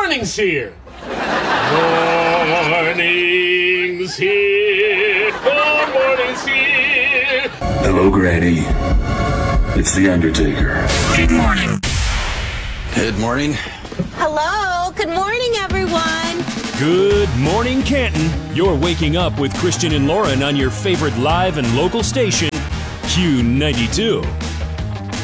morning's here. Morning's here. Oh, morning's here. Hello, Granny. It's the Undertaker. Good morning. Good morning. Hello. Good morning, everyone. Good morning, Canton. You're waking up with Christian and Lauren on your favorite live and local station, Q92.